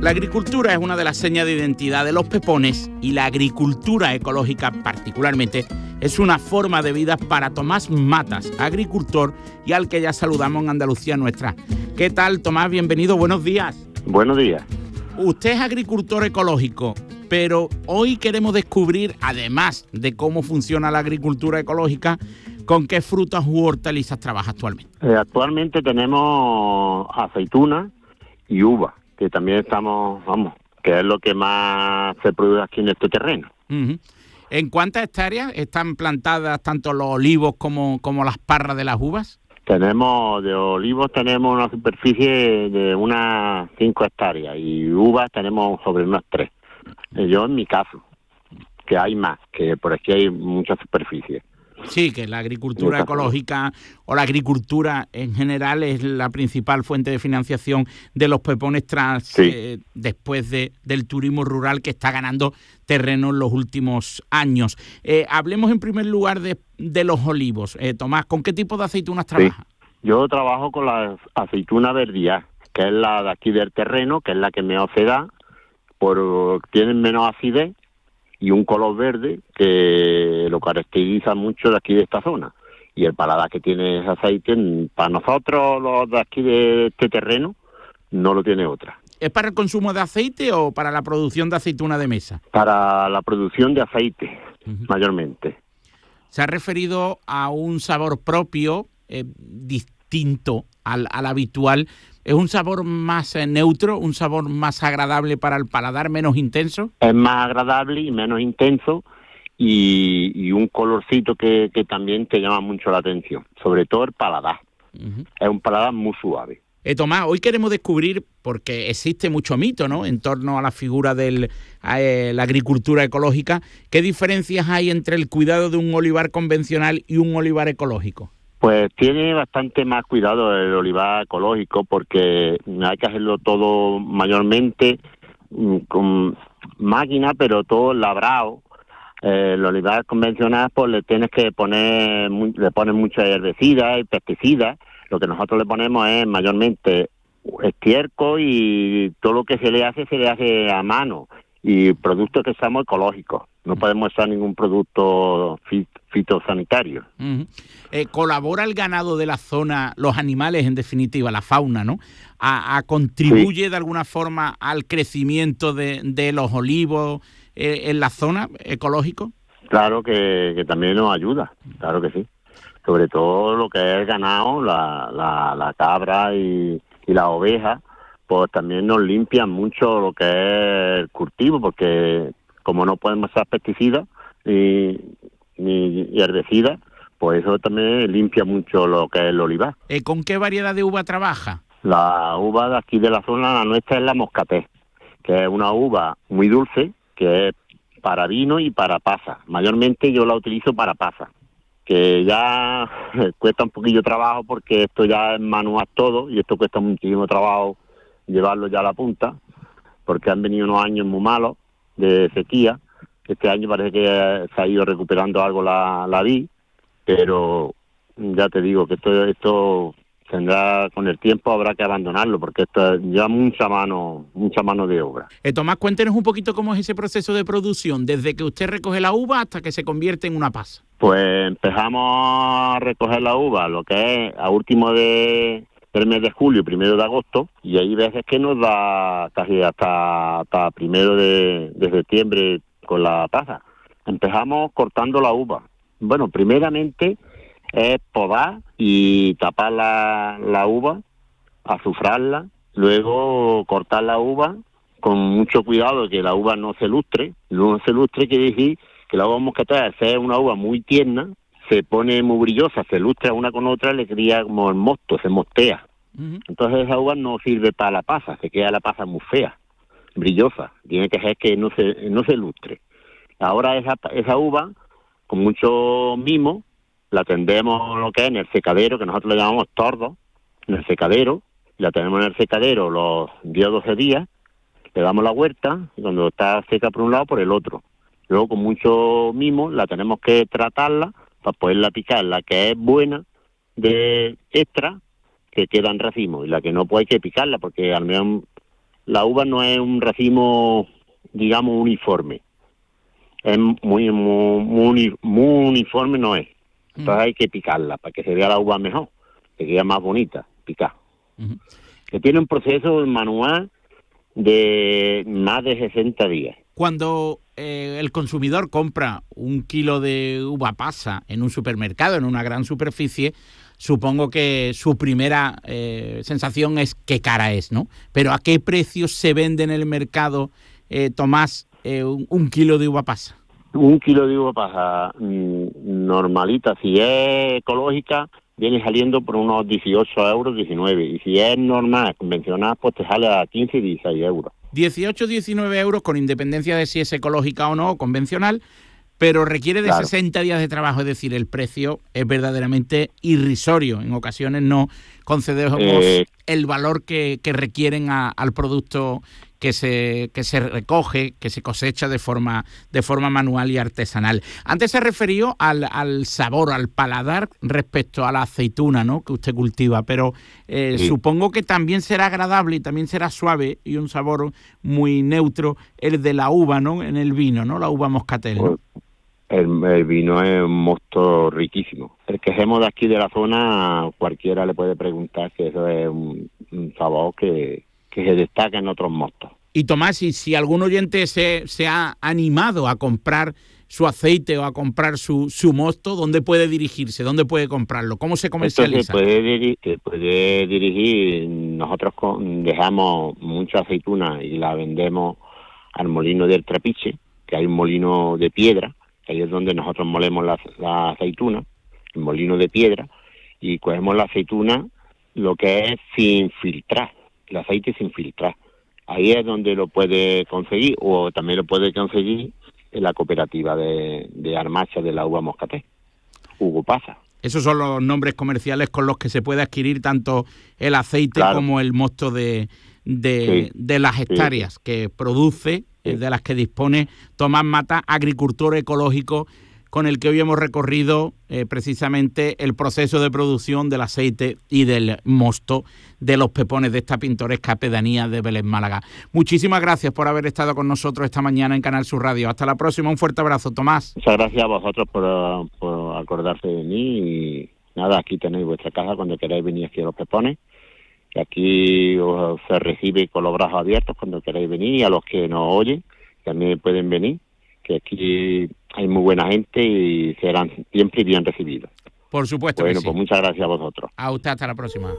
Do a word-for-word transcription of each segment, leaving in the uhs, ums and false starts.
La agricultura es una de las señas de identidad de los pepones y la agricultura ecológica particularmente es una forma de vida para Tomás Matas, agricultor y al que ya saludamos en Andalucía Nuestra. ¿Qué tal, Tomás? Bienvenido, buenos días. Buenos días. Usted es agricultor ecológico, pero hoy queremos descubrir, además de cómo funciona la agricultura ecológica, con qué frutas u hortalizas trabaja actualmente. Eh, actualmente tenemos aceitunas y uva, que también estamos, vamos, que es lo que más se produce aquí en este terreno. Uh-huh. ¿En cuántas hectáreas están plantadas tanto los olivos como, como las parras de las uvas? Tenemos, de olivos tenemos una superficie de unas cinco hectáreas y uvas tenemos sobre unas tres. Yo en mi caso, que hay más, que por aquí hay mucha superficie. Sí, que la agricultura ecológica o la agricultura en general es la principal fuente de financiación de los pepones tras sí. eh, después de, del turismo rural que está ganando terreno en los últimos años. Eh, hablemos en primer lugar de, de los olivos. Eh, Tomás, ¿con qué tipo de aceitunas trabaja? Sí. Yo trabajo con la aceituna verdía, que es la de aquí del terreno, que es la que mejor se da, por, tienen menos acidez y un color verde que lo caracteriza mucho de aquí de esta zona. Y el paladar que tiene ese aceite, para nosotros los de aquí de este terreno, no lo tiene otra. ¿Es para el consumo de aceite o para la producción de aceituna de mesa? Para la producción de aceite, uh-huh. mayormente. Se ha referido a un sabor propio, eh, distinto al, al habitual. ¿Es un sabor más eh, neutro, un sabor más agradable para el paladar, menos intenso? Es más agradable y menos intenso y, y un colorcito que, que también te llama mucho la atención, sobre todo el paladar. Uh-huh. Es un paladar muy suave. Eh, Tomás, hoy queremos descubrir, porque existe mucho mito, ¿no?, en torno a la figura de eh, la agricultura ecológica, ¿qué diferencias hay entre el cuidado de un olivar convencional y un olivar ecológico? Pues tiene bastante más cuidado el olivar ecológico porque hay que hacerlo todo mayormente con máquina, pero todo labrado. Eh, el olivar convencional pues le tienes que poner, le ponen mucha herbicida y pesticidas. Lo que nosotros le ponemos es mayormente estiércol y todo lo que se le hace se le hace a mano y productos que seamos ecológicos. No podemos usar ningún producto fit, fitosanitario. Uh-huh. Eh, ¿Colabora el ganado de la zona, los animales en definitiva, la fauna, ¿no? ¿A, a contribuye sí. de alguna forma al crecimiento de, de los olivos eh, en la zona ecológico? Claro que, que también nos ayuda, claro que sí. Sobre todo lo que es el ganado, la, la, la cabra y, y la oveja, pues también nos limpian mucho lo que es el cultivo, porque como no podemos usar pesticidas ni, ni herbicidas, pues eso también limpia mucho lo que es el olivar. Eh, ¿Con qué variedad de uva trabaja? La uva de aquí de la zona, la nuestra es la moscatel, que es una uva muy dulce, que es para vino y para pasa. Mayormente yo la utilizo para pasa, que ya cuesta un poquillo trabajo porque esto ya es manual todo y esto cuesta muchísimo trabajo llevarlo ya a la punta, porque han venido unos años muy malos de sequía. Este año parece que se ha ido recuperando algo la, la vid, pero ya te digo que esto, esto tendrá, con el tiempo habrá que abandonarlo, porque esto es ya mucha mano, mucha mano de obra. Eh, Tomás, cuéntenos un poquito cómo es ese proceso de producción, desde que usted recoge la uva hasta que se convierte en una pasa. Pues empezamos a recoger la uva, lo que es a último de del mes de julio, primero de agosto, y hay veces que nos da casi hasta, hasta primero de, de septiembre con la pasa. Empezamos cortando la uva. Bueno, primeramente es podar y tapar la, la uva, azufrarla, luego cortar la uva con mucho cuidado de que la uva no se lustre. No se lustre quiere decir que la uva moscatel, al ser una uva muy tierna, se pone muy brillosa, se lustra una con otra, le cría como el mosto, se mostea. Uh-huh. Entonces esa uva no sirve para la pasa, se queda la pasa muy fea, brillosa, tiene que ser que no se no se lustre. Ahora esa esa uva, con mucho mimo, la tendemos lo que es en el secadero, que nosotros le llamamos tordo, en el secadero, la tenemos en el secadero los diez o doce días, le damos la huerta, y cuando está seca por un lado, por el otro. Luego con mucho mimo la tenemos que tratarla para poderla picar, la que es buena de extra, que queda en racimo, y la que no, pues hay que picarla, porque al menos la uva no es un racimo, digamos, uniforme. Es muy, muy, muy, muy uniforme, no es. Entonces hay que picarla para que se vea la uva mejor, que quede más bonita, picar. Uh-huh. Que tiene un proceso manual de más de sesenta días. Cuando eh, el consumidor compra un kilo de uva pasa en un supermercado, en una gran superficie, supongo que su primera eh, sensación es qué cara es, ¿no? Pero ¿a qué precio se vende en el mercado, eh, Tomás, eh, un, un kilo de uva pasa? Un kilo de uva pasa mmm, normalita, si es ecológica, viene saliendo por unos dieciocho euros, diecinueve. Y si es normal, convencional, pues te sale a quince y dieciséis euros. dieciocho, diecinueve euros con independencia de si es ecológica o no, o convencional, pero requiere de claro. sesenta días de trabajo, es decir, el precio es verdaderamente irrisorio. En ocasiones no concedemos eh, el valor que, que requieren a, al producto que se que se recoge, que se cosecha de forma de forma manual y artesanal. Antes se refirió al, al sabor, al paladar respecto a la aceituna, ¿no?, que usted cultiva, pero eh, sí. supongo que también será agradable y también será suave y un sabor muy neutro el de la uva, ¿no?, en el vino, ¿no?, la uva moscatel, ¿no? El, el vino es un mosto riquísimo. El que hacemos de aquí de la zona, cualquiera le puede preguntar que eso es un, un sabor que, que se destaca en otros mostos. Y Tomás, y si algún oyente se, se ha animado a comprar su aceite o a comprar su, su mosto, ¿dónde puede dirigirse? ¿Dónde puede comprarlo? ¿Cómo se comercializa? Esto se puede, diri- se puede dirigir, nosotros con, dejamos mucha aceituna y la vendemos al molino del Trapiche, que hay un molino de piedra, ahí es donde nosotros molemos la, la aceituna, el molino de piedra, y cogemos la aceituna, lo que es sin filtrar, el aceite sin filtrar. Ahí es donde lo puede conseguir, o también lo puede conseguir en la cooperativa de, de Armacha de la uva moscatel, Hugo Pasa. Esos son los nombres comerciales con los que se puede adquirir tanto el aceite claro. como el mosto de, de, sí. de las hectáreas sí. que produce, sí. de las que dispone Tomás Mata, agricultor ecológico, con el que hoy hemos recorrido eh, precisamente el proceso de producción del aceite y del mosto de los pepones de esta pintoresca pedanía de Vélez, Málaga. Muchísimas gracias por haber estado con nosotros esta mañana en Canal Sur Radio. Hasta la próxima, un fuerte abrazo, Tomás. Muchas gracias a vosotros por, por acordarse de mí y nada, aquí tenéis vuestra casa cuando queráis venir aquí a los pepones. Que aquí os se recibe con los brazos abiertos cuando queráis venir, y a los que nos oyen también pueden venir, que aquí hay muy buena gente y serán siempre bien recibidos. Por supuesto bueno, que sí. Pues muchas gracias a vosotros. A usted, hasta la próxima.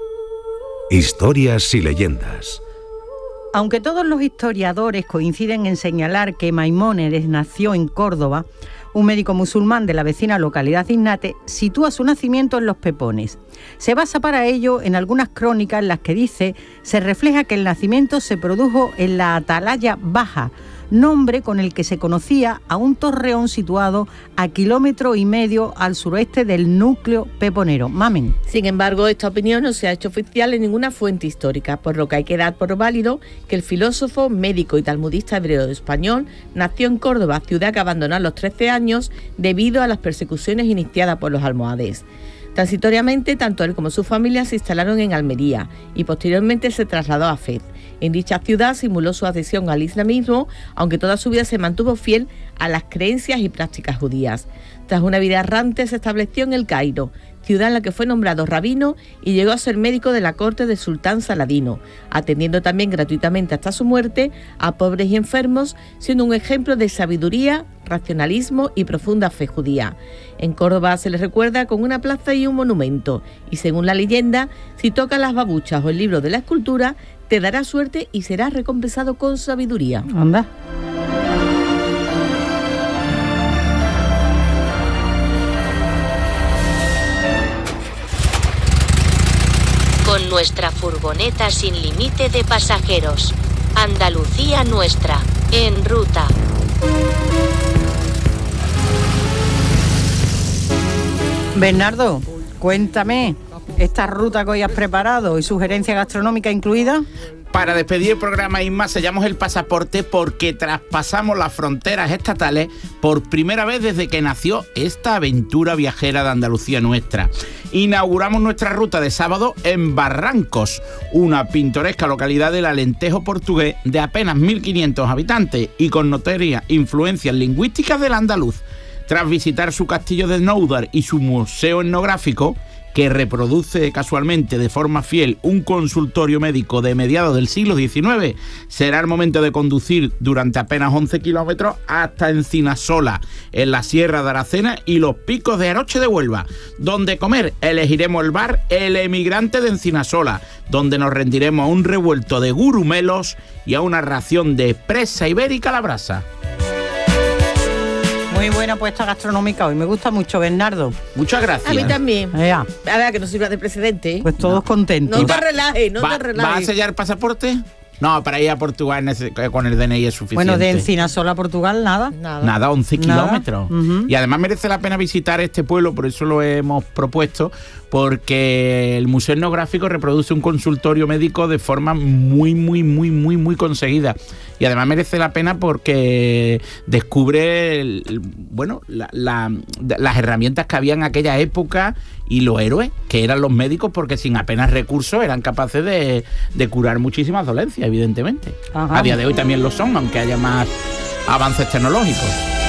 Historias y leyendas. Aunque todos los historiadores coinciden en señalar que Maimónides nació en Córdoba, un médico musulmán de la vecina localidad de Ignate sitúa su nacimiento en los Pepones. Se basa para ello en algunas crónicas en las que dice se refleja que el nacimiento se produjo en la Atalaya Baja, nombre con el que se conocía a un torreón situado a kilómetro y medio al suroeste del núcleo peponero. Mamen. Sin embargo, esta opinión no se ha hecho oficial en ninguna fuente histórica, por lo que hay que dar por válido que el filósofo, médico y talmudista hebreo español nació en Córdoba, ciudad que abandonó a los trece años debido a las persecuciones iniciadas por los almohades. Transitoriamente, tanto él como su familia se instalaron en Almería y posteriormente se trasladó a Fez. En dicha ciudad simuló su adhesión al islamismo, aunque toda su vida se mantuvo fiel a las creencias y prácticas judías. Tras una vida errante se estableció en El Cairo, ciudad en la que fue nombrado rabino y llegó a ser médico de la corte del sultán Saladino, atendiendo también gratuitamente hasta su muerte a pobres y enfermos, siendo un ejemplo de sabiduría, racionalismo y profunda fe judía. En Córdoba se le recuerda con una plaza y un monumento, y según la leyenda, si tocas las babuchas o el libro de la escultura, te dará suerte y serás recompensado con sabiduría. Anda. Con nuestra furgoneta sin límite de pasajeros. Andalucía nuestra, en ruta. Bernardo, cuéntame, esta ruta que hoy has preparado y sugerencia gastronómica incluida. Para despedir el programa, Inma, sellamos el pasaporte porque traspasamos las fronteras estatales por primera vez desde que nació esta aventura viajera de Andalucía nuestra. Inauguramos nuestra ruta de sábado en Barrancos, una pintoresca localidad del Alentejo portugués de apenas mil quinientos habitantes y con notorias influencias lingüísticas del andaluz. Tras visitar su castillo de Noudar y su museo etnográfico, que reproduce casualmente de forma fiel un consultorio médico de mediados del siglo diecinueve, será el momento de conducir durante apenas once kilómetros hasta Encinasola, en la Sierra de Aracena y los Picos de Aroche de Huelva. Donde comer, elegiremos el bar El Emigrante de Encinasola, donde nos rendiremos a un revuelto de gurumelos y a una ración de presa ibérica a la brasa. Muy buena apuesta gastronómica hoy, me gusta mucho, Bernardo. Muchas gracias. A mí también. Ya. Ahora que no sirva de precedente. Pues todos no. contentos. No te relajes, no ¿Va, te relajes. ¿Va a sellar pasaporte? No, para ir a Portugal con el D N I es suficiente. Bueno, de Encinasola a Portugal, nada. Nada. Nada, once Nada. kilómetros. Uh-huh. Y además merece la pena visitar este pueblo, por eso lo hemos propuesto, porque el Museo Etnográfico reproduce un consultorio médico de forma muy, muy, muy, muy, muy conseguida. Y además merece la pena porque descubre, el, bueno, la, la, las herramientas que había en aquella época y los héroes, que eran los médicos, porque sin apenas recursos eran capaces de, de curar muchísimas dolencias, evidentemente. Ajá. A día de hoy también lo son, aunque haya más avances tecnológicos.